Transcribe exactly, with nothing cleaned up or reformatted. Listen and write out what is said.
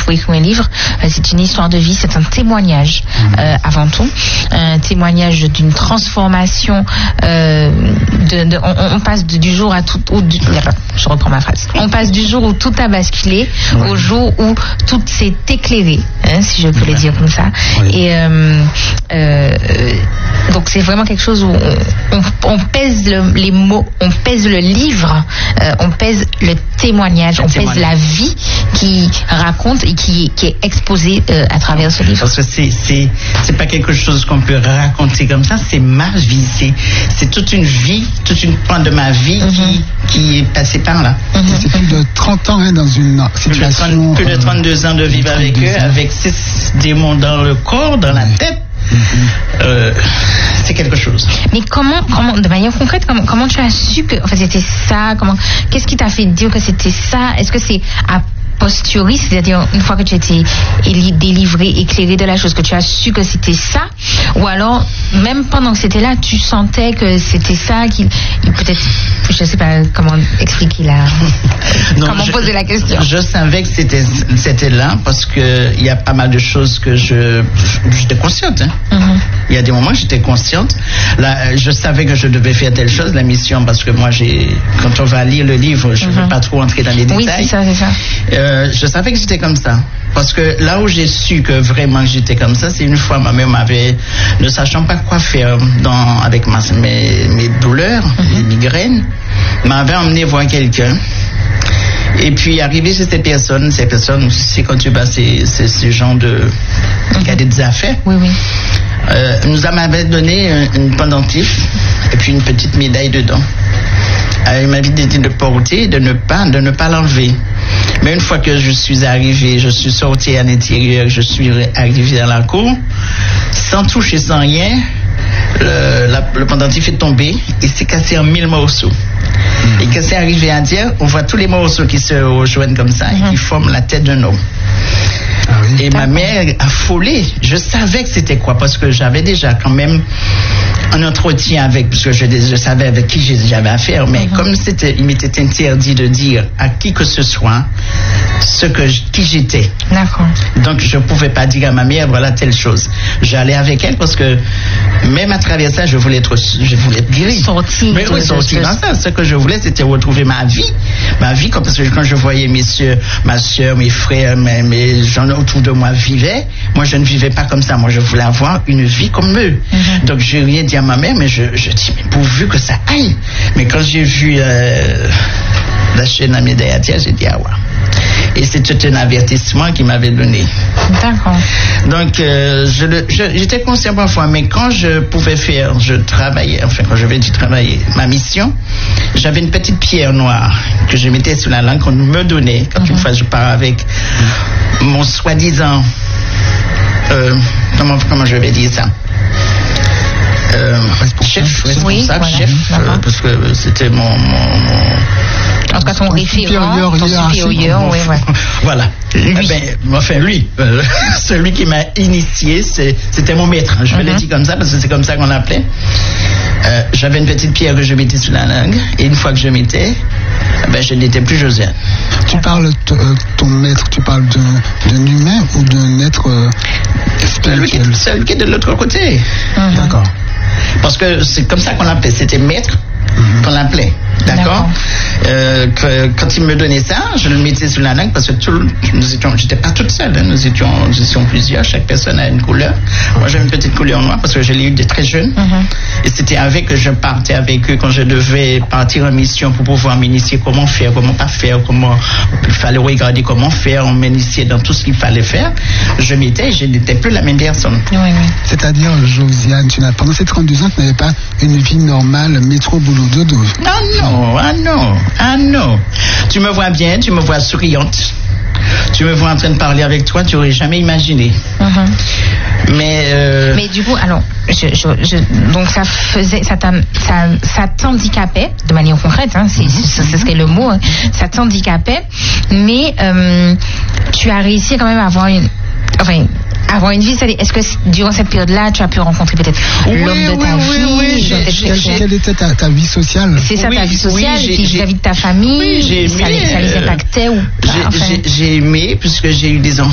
pour écrire un livre, euh, c'est une histoire de vie, c'est un témoignage euh, avant tout, un témoignage d'une transformation. Euh, de, de, on, on passe de, du jour à tout. Ou du, je reprends ma phrase. On passe du jour où tout a basculé ouais. au jour où tout s'est éclairé, hein, si je peux ouais. le dire comme ça. Ouais. Et euh, euh, donc c'est vraiment quelque chose où on, on, on pèse le, les mots, on pèse le livre, euh, on pèse le témoignage, on pèse la vie qui raconte et qui, qui est exposée euh, à travers ce livre. Parce que c'est, c'est, c'est pas quelque chose qu'on peut raconter comme ça, c'est ma vie, c'est, c'est toute une vie, toute une pointe de ma vie mm-hmm. qui, qui est passée par là. Mm-hmm. C'est plus de trente ans hein, dans une situation... Plus de, plus de trente-deux ans de vivre avec eux, ans. Avec six démons dans le corps, dans la tête. Mm-hmm. Euh, c'est quelque chose. Mais comment, comment, de manière concrète, comment, comment tu as su que, enfin, c'était ça? Comment, qu'est-ce qui t'a fait dire que c'était ça? Est-ce que c'est à posteriori, c'est-à-dire une fois que tu étais délivré, éclairé de la chose, que tu as su que c'était ça, ou alors même pendant que c'était là, tu sentais que c'était ça, qu'il peut-être, je ne sais pas comment expliquer là, non, comment je, poser la question. Je savais que c'était c'était là parce que il y a pas mal de choses que je j'étais consciente. Hein. Mm-hmm. Il y a des moments où j'étais consciente. Là, je savais que je devais faire telle chose, la mission, parce que moi j'ai, quand on va lire le livre, je ne mm-hmm. veux pas trop entrer dans les détails. Oui, c'est ça, c'est ça. Euh, je savais que j'étais comme ça. Parce que là où j'ai su que vraiment j'étais comme ça, c'est une fois ma mère m'avait, ne sachant pas quoi faire dans, avec ma, mes, mes douleurs, mm-hmm. mes migraines, m'avait emmené voir quelqu'un. Et puis arrivé chez ces personnes, ces personnes, c'est quand tu vas, c'est, c'est ce genre de, mm-hmm. qui a des affaires. Oui, oui. Euh, nous m'avait donné une pendentif et puis une petite médaille dedans. Il m'avait dit de porter et de ne pas, de ne pas l'enlever. Mais une fois que je suis arrivé, je suis sorti à l'intérieur, je suis arrivé dans la cour, sans toucher, sans rien, le, la, le pendentif est tombé et s'est cassé en mille morceaux. Mmh. Et que c'est arrivé à dire, on voit tous les morceaux qui se rejoignent comme ça mmh. et qui forment la tête d'un homme. Ah oui. Et ma mère affolée, je savais que c'était quoi, parce que j'avais déjà quand même un entretien avec, parce que je, je savais avec qui j'avais affaire, mais mm-hmm. comme c'était, il m'était interdit de dire à qui que ce soit ce que qui j'étais. D'accord. Donc je pouvais pas dire à ma mère voilà telle chose. J'allais avec elle parce que même à travers ça, je voulais être, je voulais être guérie. Sortir. Mais oui, sortir dans ça. Ce que je voulais, c'était retrouver ma vie, ma vie, parce que quand je voyais mes soeurs, ma soeur, mes frères, mes, mes gens autour de moi vivaient, moi je ne vivais pas comme ça. Moi je voulais avoir une vie comme eux. Mm-hmm. Donc j'ai rien dit à ma mère, mais je, je dis mais pourvu que ça aille. Mais quand j'ai vu euh, la chaîne à médaille à terre, j'ai dit ah ouais. Et c'était un avertissement qu'il m'avait donné. D'accord. Donc, euh, je, je, j'étais conscient parfois, mais quand je pouvais faire, je travaillais, enfin, quand je vais dire travailler, ma mission, j'avais une petite pierre noire que je mettais sur la langue qu'on me donnait quand mm-hmm. une fois je pars avec mm-hmm. mon soi-disant, euh, comment, comment je vais dire ça? Euh, chef, responsable, oui, voilà, chef, euh, parce que c'était mon, mon, mon en tout cas ton référent, ton supérieur, oui, ouais. Voilà. Lui. Eh ben, enfin lui, euh, celui qui m'a initié, c'est, c'était mon maître. Je mm-hmm. me l'ai dit comme ça parce que c'est comme ça qu'on l'appelait. Euh, j'avais une petite pierre que je mettais sur la langue et une fois que je mettais, ben je n'étais plus Josiane. Tu parles de euh, ton maître, tu parles de, d'un humain ou d'un être euh, spirituel? Celui qui, celui qui est de l'autre côté. Mm-hmm. D'accord. Parce que c'est comme ça qu'on l'appelait, c'était maître mm-hmm. qu'on l'appelait, d'accord, d'accord. Euh, que, quand il me donnait ça, je le mettais sur la langue parce que tout, nous étions, j'étais pas toute seule, hein, nous, étions, nous étions plusieurs, chaque personne a une couleur. Mm-hmm. Moi j'avais une petite couleur noire parce que je l'ai eu de très jeune mm-hmm. et c'était avec que je partais avec eux quand je devais partir en mission pour pouvoir m'initier comment faire, comment pas faire, comment il fallait regarder comment faire, on m'initiait dans tout ce qu'il fallait faire. Je m'étais, je n'étais plus la même personne. Oui, oui. C'est-à-dire, Josiane, tu n'as, pendant ces trente-deux ans, tu n'avais pas une vie normale, métro, boulot, dodo. Ah non, ah non, ah non. Tu me vois bien, tu me vois souriante. Tu me vois en train de parler avec toi, tu n'aurais jamais imaginé. Mm-hmm. Mais euh... mais du coup, alors, je, je, je, donc ça faisait, ça, ça, ça t'handicapait de manière concrète, hein, c'est, mm-hmm. c'est, c'est ce qu'est le mot, hein, ça t'handicapait, mais euh, tu as réussi quand même à avoir une, enfin, avoir une vie. Est-ce que durant cette période-là, tu as pu rencontrer peut-être oui, l'homme de ta oui, vie? Oui, oui, j'ai, j'ai, j'ai, quelle était ta, ta vie sociale? C'est ça, oui, ta vie sociale, oui, et puis vis-à-vis de ta famille, oui, j'ai ça, aimé, ça les impactait ou pas? J'ai, enfin... j'ai, j'ai aimé, puisque j'ai eu des enfants.